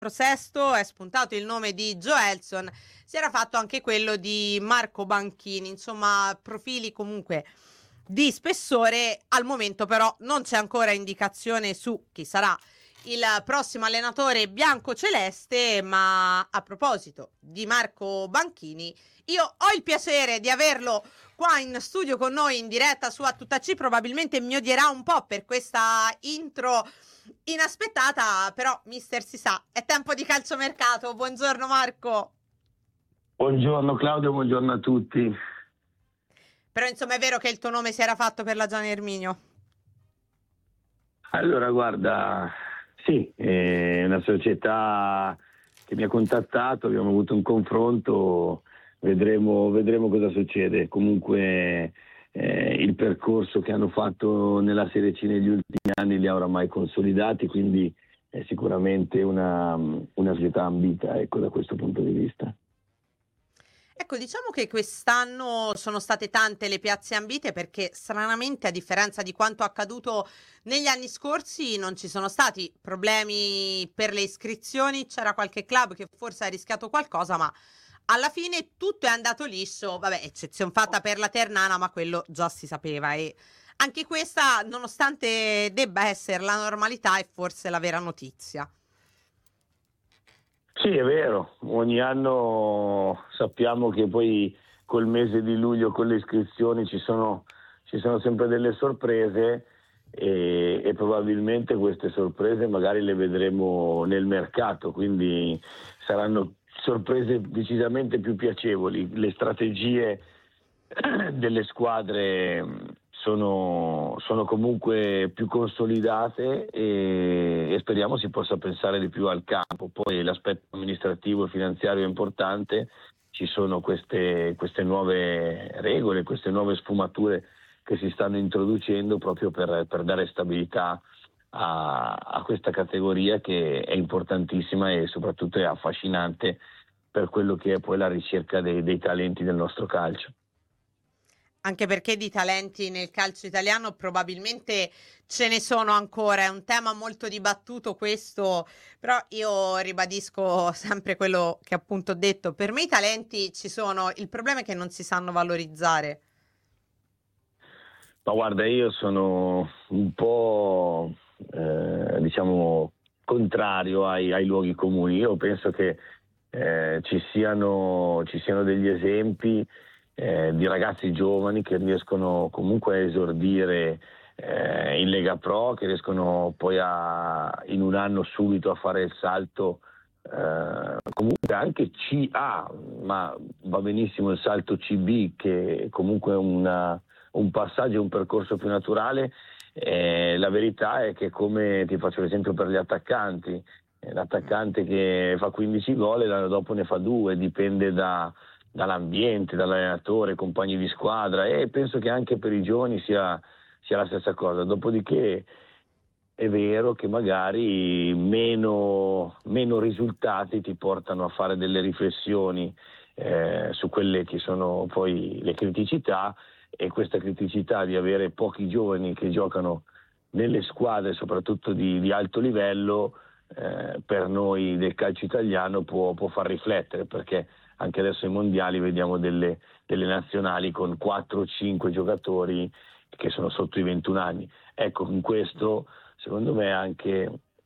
Sesto è spuntato il nome di Joelson, si era fatto anche quello di Marco Banchini, insomma profili comunque di spessore. Al momento però non c'è ancora indicazione su chi sarà il prossimo allenatore biancoceleste, ma a proposito di Marco Banchini, io ho il piacere di averlo qua in studio con noi in diretta su A Tutta C. Probabilmente mi odierà un po' per questa intro inaspettata, però mister si sa, è tempo di calciomercato. Buongiorno Marco. Buongiorno Claudio, buongiorno a tutti. Però insomma è vero che il tuo nome si era fatto per la Gian Erminio? Allora guarda, sì, è una società che mi ha contattato, abbiamo avuto un confronto, vedremo cosa succede. Comunque il percorso che hanno fatto nella Serie C negli ultimi anni li ha oramai consolidati, quindi è sicuramente una società ambita, ecco, da questo punto di vista. Ecco, diciamo che quest'anno sono state tante le piazze ambite perché stranamente, a differenza di quanto accaduto negli anni scorsi, non ci sono stati problemi per le iscrizioni. C'era qualche club che forse ha rischiato qualcosa, ma alla fine tutto è andato liscio. Vabbè, eccezione fatta per la Ternana, ma quello già si sapeva. E anche questa, nonostante debba essere la normalità, è forse la vera notizia. Sì, è vero, ogni anno sappiamo che poi col mese di luglio con le iscrizioni ci sono sempre delle sorprese e probabilmente queste sorprese magari le vedremo nel mercato, quindi saranno sorprese decisamente più piacevoli. Le strategie delle squadre sono comunque più consolidate e speriamo si possa pensare di più al campo. Poi l'aspetto amministrativo e finanziario è importante, ci sono queste nuove regole, queste nuove sfumature che si stanno introducendo proprio per dare stabilità a questa categoria che è importantissima e soprattutto è affascinante per quello che è poi la ricerca dei talenti del nostro calcio. Anche perché di talenti nel calcio italiano probabilmente ce ne sono ancora, è un tema molto dibattuto questo, però io ribadisco sempre quello che appunto ho detto, per me i talenti ci sono, il problema è che non si sanno valorizzare. Ma guarda, io sono un po' diciamo contrario ai luoghi comuni. Io penso che ci siano degli esempi di ragazzi giovani che riescono comunque a esordire in Lega Pro, che riescono poi in un anno subito a fare il salto, comunque anche CA, ma va benissimo il salto CB, che comunque è un passaggio, un percorso più naturale. La verità è che, come ti faccio l'esempio per gli attaccanti, l'attaccante che fa 15 gol e l'anno dopo ne fa 2, dipende dall'ambiente, dall'allenatore, compagni di squadra, e penso che anche per i giovani sia la stessa cosa. Dopodiché è vero che magari meno risultati ti portano a fare delle riflessioni su quelle che sono poi le criticità, e questa criticità di avere pochi giovani che giocano nelle squadre soprattutto di alto livello, per noi del calcio italiano può far riflettere, perché anche adesso ai mondiali vediamo delle nazionali con 4-5 giocatori che sono sotto i 21 anni. Ecco, in questo secondo me anche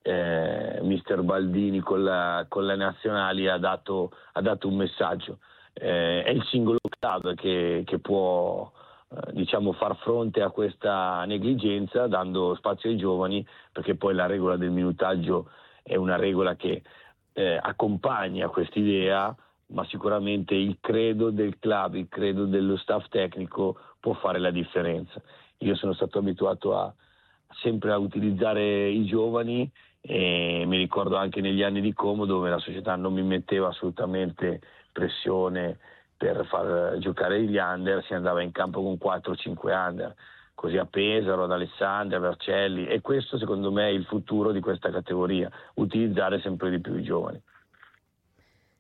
mister Baldini con le nazionali ha dato un messaggio. È il singolo club che può diciamo far fronte a questa negligenza dando spazio ai giovani, perché poi la regola del minutaggio è una regola che accompagna quest'idea, ma sicuramente il credo del club, il credo dello staff tecnico può fare la differenza. Io sono stato abituato sempre a utilizzare i giovani, e mi ricordo anche negli anni di Como, dove la società non mi metteva assolutamente pressione per far giocare gli under, si andava in campo con 4-5 under, così a Pesaro, ad Alessandria, a Vercelli, e questo secondo me è il futuro di questa categoria, utilizzare sempre di più i giovani.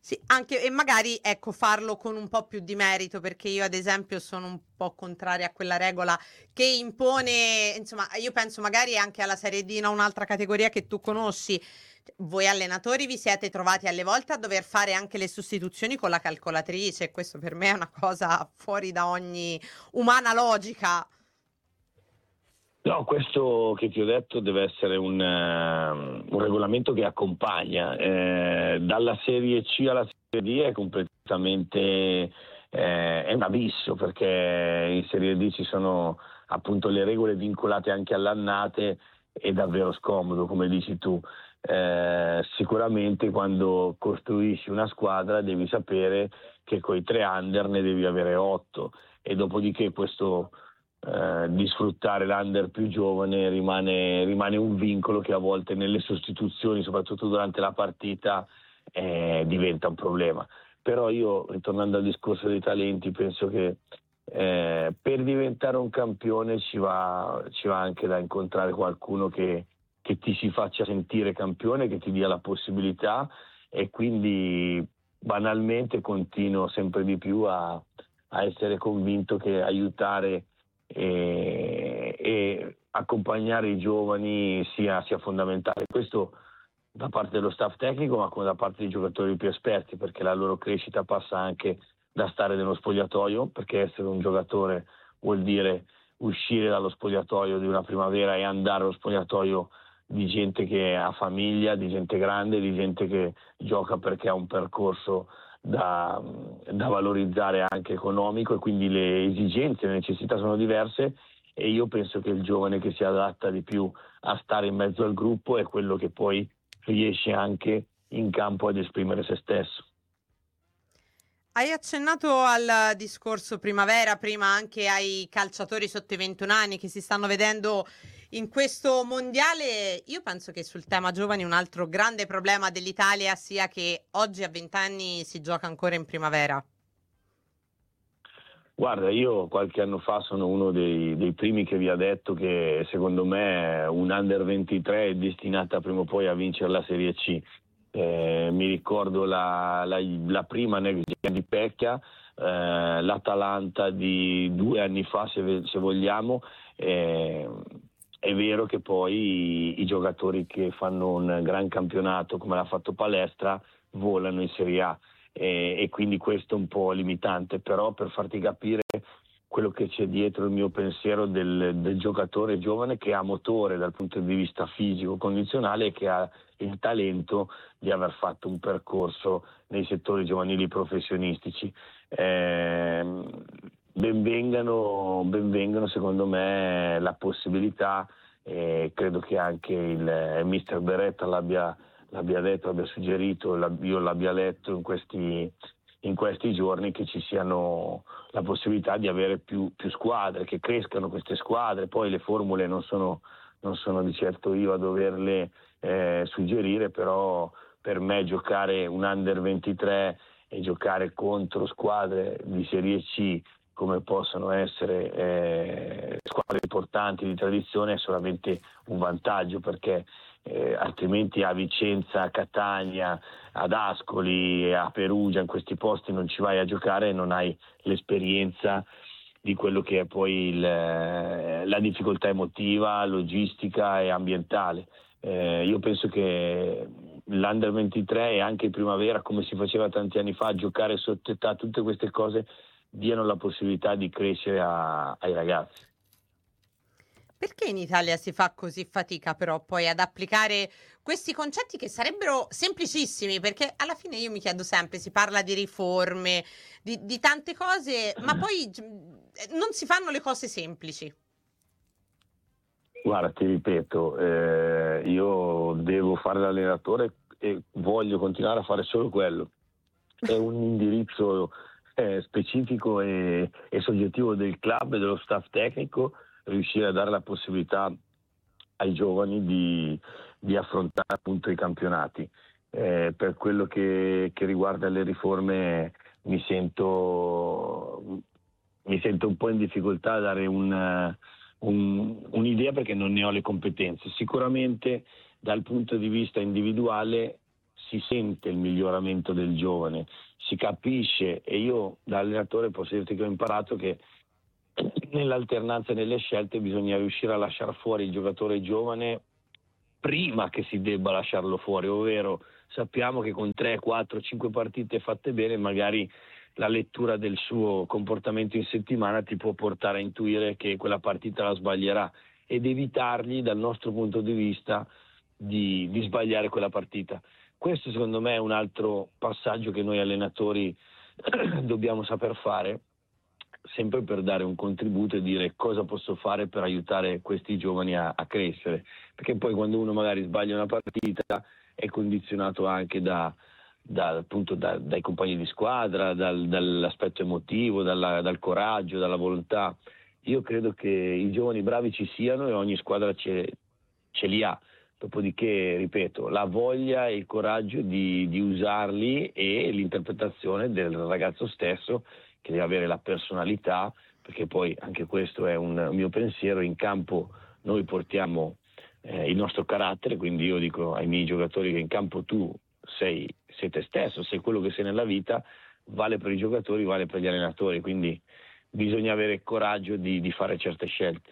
Sì, anche e magari, ecco, farlo con un po' più di merito, perché io ad esempio sono un po' contraria a quella regola che impone, insomma, io penso magari anche alla Serie D, no, un'altra categoria che tu conosci. Voi allenatori vi siete trovati alle volte a dover fare anche le sostituzioni con la calcolatrice, questo per me è una cosa fuori da ogni umana logica. No, questo che ti ho detto deve essere un regolamento che accompagna. Dalla Serie C alla Serie D è completamente è un abisso, perché in Serie D ci sono appunto le regole vincolate anche all'annate, è davvero scomodo, come dici tu. Sicuramente quando costruisci una squadra devi sapere che coi 3 under ne devi avere 8, e dopodiché questo di sfruttare l'under più giovane rimane un vincolo che a volte nelle sostituzioni, soprattutto durante la partita, diventa un problema. Però io, ritornando al discorso dei talenti, penso che per diventare un campione ci va anche da incontrare qualcuno che ti si faccia sentire campione, che ti dia la possibilità, e quindi banalmente continuo sempre di più a essere convinto che aiutare e accompagnare i giovani sia fondamentale. Questo da parte dello staff tecnico, ma come da parte dei giocatori più esperti, perché la loro crescita passa anche da stare nello spogliatoio, perché essere un giocatore vuol dire uscire dallo spogliatoio di una primavera e andare allo spogliatoio di gente che ha famiglia, di gente grande, di gente che gioca perché ha un percorso da valorizzare anche economico, e quindi le esigenze, le necessità sono diverse, e io penso che il giovane che si adatta di più a stare in mezzo al gruppo è quello che poi riesce anche in campo ad esprimere se stesso. Hai accennato al discorso primavera, prima anche ai calciatori sotto i 21 anni che si stanno vedendo in questo mondiale. Io penso che sul tema giovani un altro grande problema dell'Italia sia che oggi a 20 anni si gioca ancora in primavera. Guarda, io qualche anno fa sono uno dei primi che vi ha detto che secondo me un Under 23 è destinata prima o poi a vincere la Serie C. Mi ricordo la prima Next Gen di Pecchia, l'Atalanta di 2 anni fa, se vogliamo. È vero che poi i giocatori che fanno un gran campionato come l'ha fatto Palestra volano in Serie A, e quindi questo è un po' limitante, però per farti capire quello che c'è dietro il mio pensiero del giocatore giovane che ha motore dal punto di vista fisico, condizionale, e che ha il talento di aver fatto un percorso nei settori giovanili professionistici. Benvengano secondo me la possibilità, e credo che anche il mister Beretta l'abbia detto, l'abbia suggerito, io l'abbia letto in questi giorni, che ci siano la possibilità di avere più squadre, che crescano queste squadre. Poi le formule non sono di certo io a doverle suggerire, però per me giocare un Under 23 e giocare contro squadre di Serie C come possono essere squadre importanti di tradizione è solamente un vantaggio, perché altrimenti a Vicenza, a Catania, ad Ascoli, a Perugia, in questi posti non ci vai a giocare e non hai l'esperienza di quello che è poi la difficoltà emotiva, logistica e ambientale. Io penso che l'Under 23 e anche in primavera, come si faceva tanti anni fa, giocare sotto età, tutte queste cose diano la possibilità di crescere ai ragazzi. Perché in Italia si fa così fatica però poi ad applicare questi concetti che sarebbero semplicissimi? Perché alla fine io mi chiedo sempre, si parla di riforme, di tante cose, ma poi non si fanno le cose semplici. Guarda, ti ripeto, io devo fare l'allenatore e voglio continuare a fare solo quello. È un indirizzo specifico e soggettivo del club e dello staff tecnico riuscire a dare la possibilità ai giovani di affrontare appunto i campionati. Per quello che riguarda le riforme mi sento un po' in difficoltà a dare un'idea, perché non ne ho le competenze. Sicuramente dal punto di vista individuale si sente il miglioramento del giovane, si capisce, e io da allenatore posso dirti che ho imparato che nell'alternanza e nelle scelte bisogna riuscire a lasciare fuori il giocatore giovane prima che si debba lasciarlo fuori, ovvero sappiamo che con 3, 4, 5 partite fatte bene magari la lettura del suo comportamento in settimana ti può portare a intuire che quella partita la sbaglierà ed evitargli dal nostro punto di vista di sbagliare quella partita. Questo secondo me è un altro passaggio che noi allenatori dobbiamo saper fare, sempre per dare un contributo e dire cosa posso fare per aiutare questi giovani a crescere, perché poi quando uno magari sbaglia una partita è condizionato anche appunto dai compagni di squadra, dall'aspetto emotivo, dal coraggio, dalla volontà. Io credo che i giovani bravi ci siano e ogni squadra ce li ha. Dopodiché, ripeto, la voglia e il coraggio di usarli e l'interpretazione del ragazzo stesso, che deve avere la personalità, perché poi anche questo è un mio pensiero, in campo noi portiamo il nostro carattere, quindi io dico ai miei giocatori che in campo tu sei te stesso, sei quello che sei nella vita, vale per i giocatori, vale per gli allenatori, quindi bisogna avere coraggio di fare certe scelte.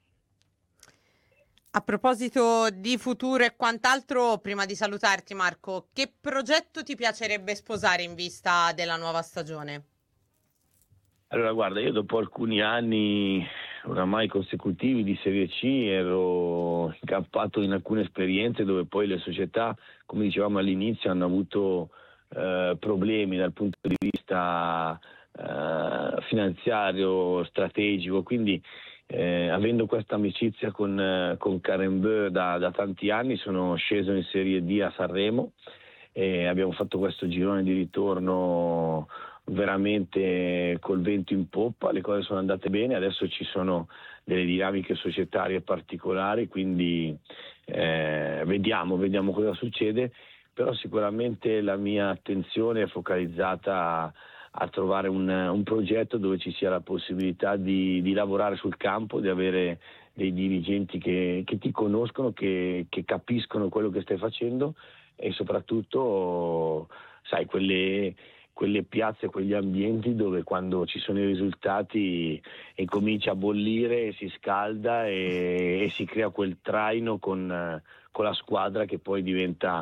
A proposito di futuro e quant'altro, prima di salutarti Marco, che progetto ti piacerebbe sposare in vista della nuova stagione? Allora guarda, io dopo alcuni anni oramai consecutivi di Serie C ero incappato in alcune esperienze dove poi le società, come dicevamo all'inizio, hanno avuto problemi dal punto di vista finanziario, strategico, quindi avendo questa amicizia con Karen Bö da tanti anni sono sceso in Serie D a Sanremo e abbiamo fatto questo girone di ritorno veramente col vento in poppa, le cose sono andate bene, adesso ci sono delle dinamiche societarie particolari, quindi vediamo cosa succede, però sicuramente la mia attenzione è focalizzata a trovare un progetto dove ci sia la possibilità di lavorare sul campo, di avere dei dirigenti che ti conoscono, che capiscono quello che stai facendo e soprattutto, sai, quelle piazze, quegli ambienti dove quando ci sono i risultati e comincia a bollire, si scalda e si crea quel traino con la squadra che poi diventa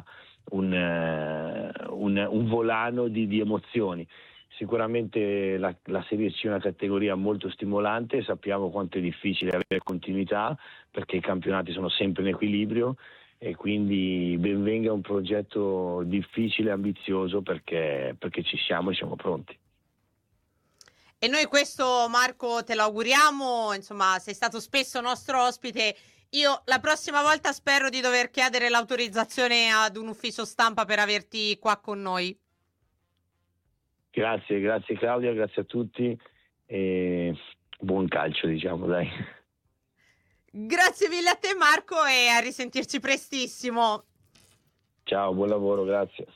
un volano di emozioni. Sicuramente la Serie C è una categoria molto stimolante, sappiamo quanto è difficile avere continuità perché i campionati sono sempre in equilibrio e quindi ben venga un progetto difficile e ambizioso perché ci siamo e siamo pronti. E noi questo Marco te lo auguriamo, insomma sei stato spesso nostro ospite, io la prossima volta spero di dover chiedere l'autorizzazione ad un ufficio stampa per averti qua con noi. Grazie Claudia, grazie a tutti e buon calcio, diciamo, dai. Grazie mille a te Marco e a risentirci prestissimo. Ciao, buon lavoro, grazie.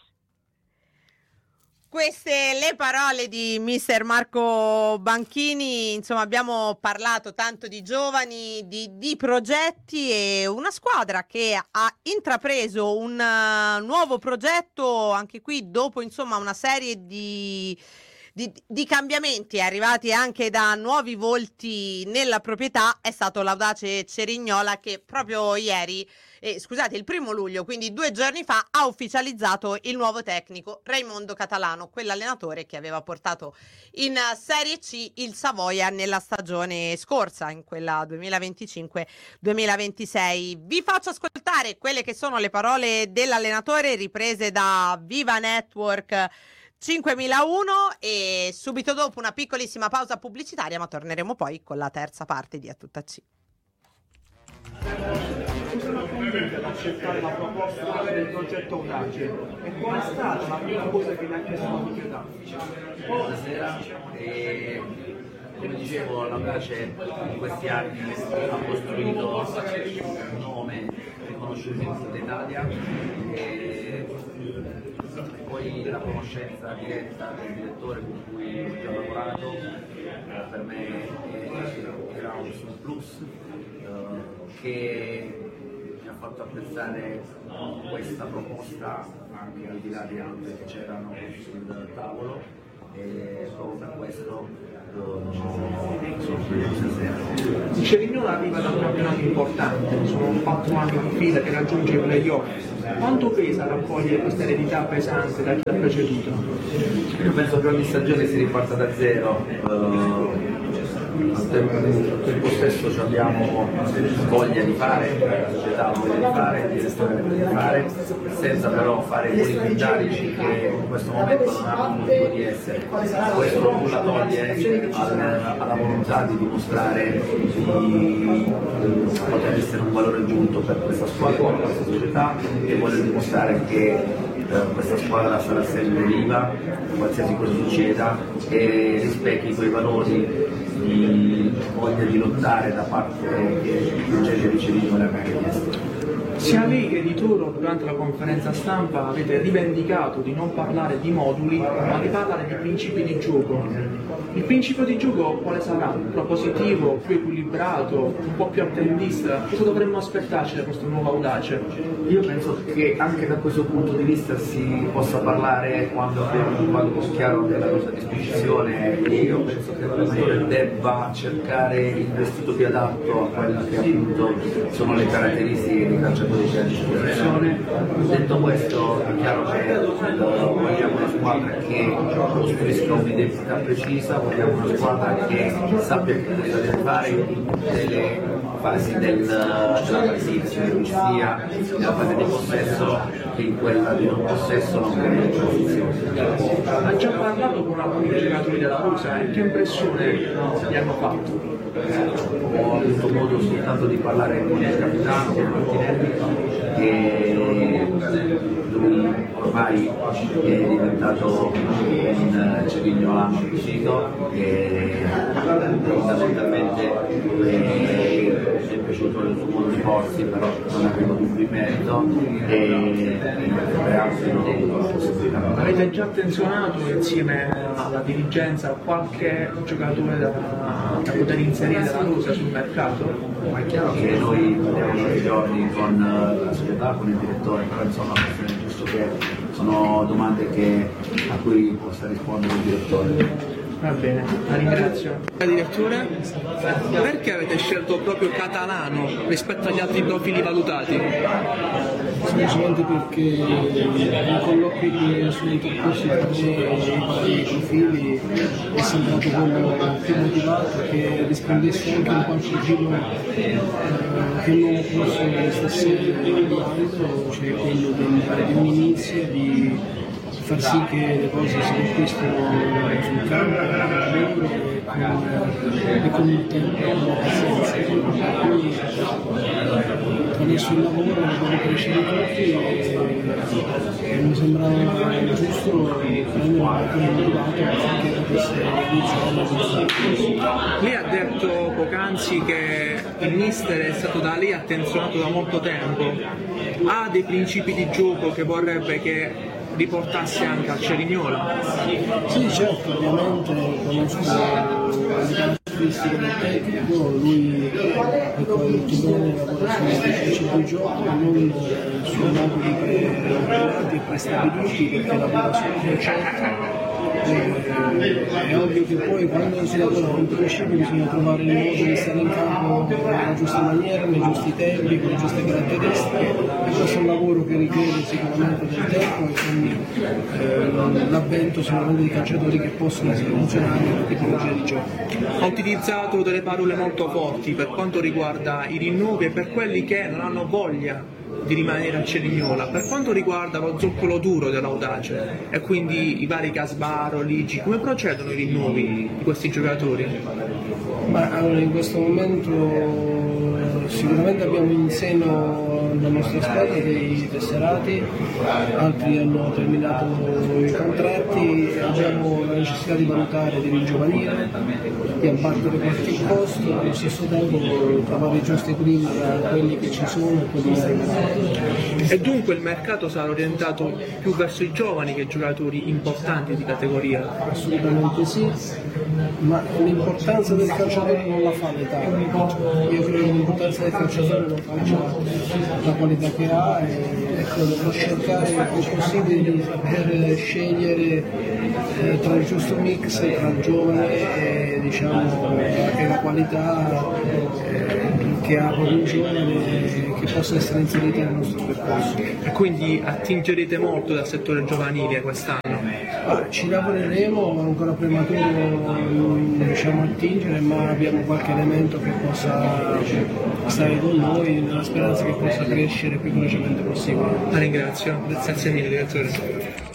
Queste le parole di mister Marco Banchini, insomma abbiamo parlato tanto di giovani, di progetti e una squadra che ha intrapreso un nuovo progetto anche qui dopo insomma una serie di cambiamenti arrivati anche da nuovi volti nella proprietà. È stato l'audace Cerignola che proprio ieri, il 1° luglio, quindi 2 giorni fa, ha ufficializzato il nuovo tecnico Raimondo Catalano, quell'allenatore che aveva portato in Serie C il Savoia nella stagione scorsa, in quella 2025-2026. Vi faccio ascoltare quelle che sono le parole dell'allenatore riprese da Viva Network 5001 e subito dopo una piccolissima pausa pubblicitaria, ma torneremo poi con la terza parte di A Tutta C. Sono convinta ad accettare la proposta del progetto Audace e qual è stata la prima cosa che mi ha chiesto la proprietà? Buonasera, come dicevo l'Audace in questi anni ha costruito un nome riconosciuto in Italia e poi la conoscenza diretta del direttore con cui ho già lavorato per me era un surplus che mi ha fatto apprezzare questa proposta anche al di là di altre che c'erano sul tavolo, e proprio per questo sono qui stasera. Il Cerignola arriva da un campionato importante, sono 4 anni di fila che raggiunge i playoff. Quanto pesa raccogliere questa eredità pesante da chi l'ha preceduto? Io penso che ogni stagione si riparta da zero. Al tempo stesso abbiamo voglia di fare, la società ha voglia di fare, il settore ha voglia di fare, senza però fare politici che in questo momento non hanno motivo di essere. Questo nulla toglie alla volontà di dimostrare di poter essere un valore aggiunto per questa squadra, per questa società, e voglio dimostrare che questa squadra sarà sempre viva, qualsiasi cosa succeda, e rispecchi quei valori di voglia di lottare da parte che il Cesare di Cerignola ha chiesto. Sia lei che di Toro durante la conferenza stampa avete rivendicato di non parlare di moduli, ma di parlare di principi di gioco. Il principio di gioco quale sarà? Propositivo, più equilibrato, un po' più attendista? Cosa dovremmo aspettarci da questo nuovo Audace? Io penso che anche da questo punto di vista si possa parlare quando è chiaro della cosa di disposizione. Io penso che l'allenatore debba cercare il vestito più adatto a quelle che appunto sono le caratteristiche dei calciatori che ha a disposizione. Detto questo, è chiaro che vogliamo una squadra che costruisca un'identità precisa, vogliamo una squadra che sappia che cosa deve fare in tutte le fasi della partita, sia nella fase di possesso che in quella di non possesso, non di posizione. Ha già parlato con alcuni giocatori della Rusa e che impressione gli hanno fatto? Ho avuto modo soltanto di parlare con il capitano, con Martinelli, e lui ormai è diventato un cerignolano acquisito e fondamentalmente mi è piaciuto il suo modo di porsi, però non avevo dubbi in merito, e per altri non ho avuto la possibilità. Avete già attenzionato insieme alla dirigenza qualche giocatore da poter inserire dalla Rusa sul mercato? Ma è chiaro che noi parliamo tutti i giorni con la società, con il direttore, però insomma è giusto che sono domande a cui possa rispondere il direttore. Va bene, la ringrazio. Direttore, perché avete scelto proprio Catalano rispetto agli altri profili valutati? Semplicemente perché nei colloqui che sono intercorsi tra me e i vari profili è sembrato quello più motivato, che rispondesse anche in qualche giro che non ho forse stesse guardando, cioè quello dell'inizio di far sì che le cose si conquistino sul campo, e con il tempo e con la pazienza. Quindi attraverso il lavoro dobbiamo crescere tutti e mi sembrava giusto prendere qualcuno motivato affinché potesse iniziare. Lei ha detto poc'anzi che il mister è stato da lei attenzionato da molto tempo, ha dei principi di gioco che vorrebbe che riportasse anche al Cerignola? Sì, certo, ovviamente conosco le caratteristiche del tecnico, lui ecco, è molto bene, lavora sui principi di gioco, non sui moduli che prestabiliti, perché lavora sul concetto. È ovvio che poi quando si lavora con principi bisogna trovare il modo di stare in campo nella giusta maniera, nei giusti tempi, con le giuste caratteristiche, e questo è un lavoro che richiede sicuramente del tempo e quindi l'avvento sicuramente di calciatori che possono essere funzionali per tipologia di gioco. Ha utilizzato delle parole molto forti per quanto riguarda i rinnovi e per quelli che non hanno voglia di rimanere a Cerignola, per quanto riguarda lo zoccolo duro dell'Audace e quindi i vari Casbaro, Ligi, come procedono i rinnovi di questi giocatori? Ma allora, in questo momento sicuramente abbiamo in seno la nostra squadra dei tesserati, altri hanno terminato i contratti, abbiamo la necessità di valutare, di ringiovanire, di abbattere qualche costo, allo stesso tempo trovare i giusti equilibri tra quelli che ci sono e quelli che arriveranno. E dunque il mercato sarà orientato più verso i giovani che giocatori importanti di categoria? Assolutamente sì, ma l'importanza del calciatore non la fa l'età. Io credo che l'importanza del calciatore lo faccia la qualità che ha e ecco, devo cercare il più possibile di saper scegliere tra il giusto mix tra il giovane e diciamo e la qualità che ha proprio il giovane che possa essere inserita nel nostro percorso. E quindi attingerete molto dal settore giovanile quest'anno? Ci lavoreremo, è ancora prematuro diciamo attingere, ma abbiamo qualche elemento che possa stare con noi nella speranza che possa crescere il più velocemente possibile. La ringrazio, grazie mille direttore.